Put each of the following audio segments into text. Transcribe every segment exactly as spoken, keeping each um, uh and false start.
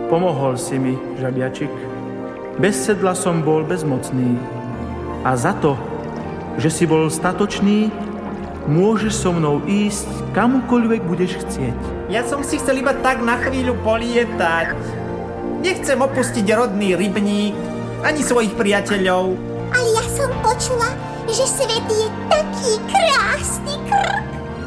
Pomohol si mi, žabiačik. Bez sedla som bol bezmocný. A za to, že si bol statočný, môžeš so mnou ísť kamukoľvek budeš chcieť. Ja som si chcel iba tak na chvíľu polietať. Nechcem opustiť rodný rybník, ani svojich priateľov. Ale ja som počula, že svet je taký krásny krk.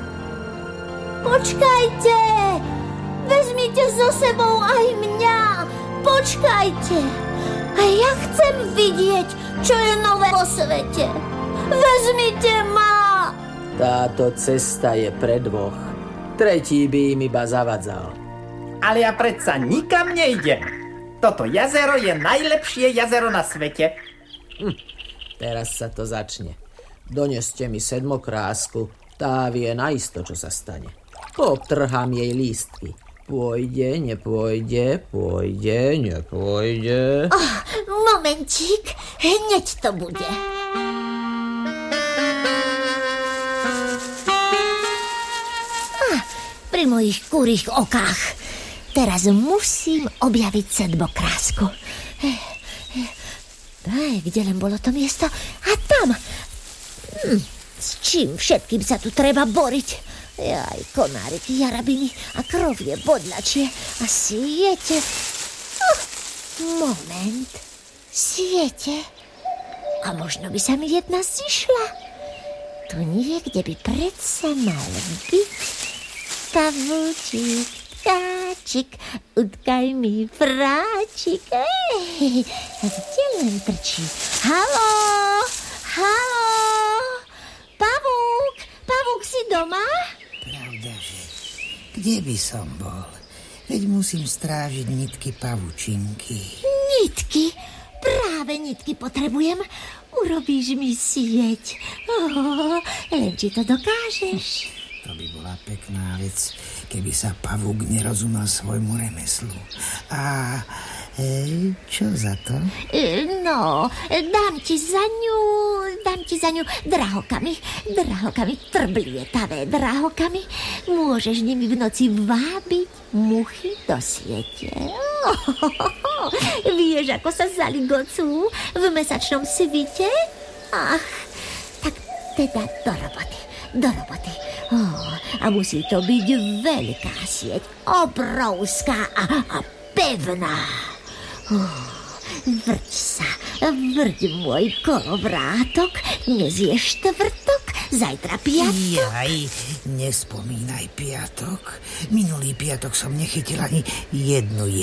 Počkajte! Vezmite so sebou aj mňa! Počkajte! A ja chcem vidieť, čo je nové vo svete. Vezmite ma! Táto cesta je pre dvoch. Tretí by im iba zavadzal. Ale ja predsa nikam nejdem. Toto jazero je najlepšie jazero na svete. Hm, teraz sa to začne. Doneste mi sedmokrásku. Tá vie naisto, čo sa stane. Obtrhám jej lístky. Pôjde, nepôjde, pôjde, nepôjde. Oh, momentík, hneď to bude. Ah, pri mojich kúrich okách. Teraz musím objaviť sedmokrásku. Aj, kde len bolo to miesto? A tam! Hm, s čím všetkým sa tu treba boriť? Aj konáriky, jarabiny a krovie bodľačie a siete. Oh, moment. Siete? A možno by sa mi jedna zišla. Tu niekde by predsa mal byť pavúčik. Táčik, utkaj mi fráčik. Ej, kde len trčí? Haló, haló, pavúk, pavúk si doma? Pravdaže, kde by som bol? Veď musím strážiť nitky pavučinky. Nitky? Práve nitky potrebujem. Urobíš mi sieť. Oh, len či to dokážeš? To by bola pekná vec, keby sa pavúk nerozumel svojmu remeslu. A e, čo za to? E, no, dám ti za ňu, dám ti za ňu drahokami, drahokami, trblietavé drahokami. Môžeš nimi v noci vábiť muchy do siete. Oh, oh, oh. Vieš, ako sa zaligocú v mesačnom svite? Ach, tak teda do roboty, do roboty. Oh, a musí to byť veľká sieť, obrovská a, a pevná. Oh, vrť sa, vrť môj kolovrátok, dnes je štvrtok, zajtra piatok. Jaj, nespomínaj piatok. Minulý piatok som nechytil ani jednu